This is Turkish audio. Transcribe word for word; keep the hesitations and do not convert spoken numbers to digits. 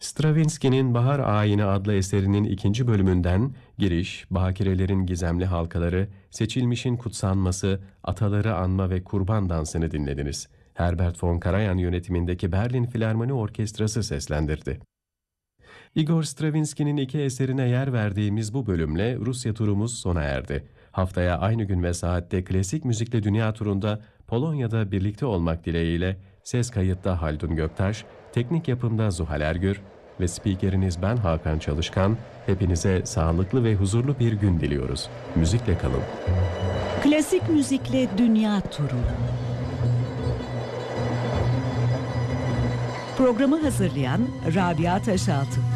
Stravinsky'nin Bahar Ayini adlı eserinin ikinci bölümünden giriş, bakirelerin gizemli halkaları, seçilmişin kutsanması, ataları anma ve kurban dansını dinlediniz. Herbert von Karajan yönetimindeki Berlin Filarmoni Orkestrası seslendirdi. Igor Stravinsky'nin iki eserine yer verdiğimiz bu bölümle Rusya turumuz sona erdi. Haftaya aynı gün ve saatte klasik müzikle dünya turunda Polonya'da birlikte olmak dileğiyle ses kayıtta Haldun Göktaş, teknik yapımda Zuhal Ergür ve spikeriniz ben Hakan Çalışkan, hepinize sağlıklı ve huzurlu bir gün diliyoruz. Müzikle kalın. Klasik müzikle dünya turu. Programı hazırlayan Rabia Taşaltı.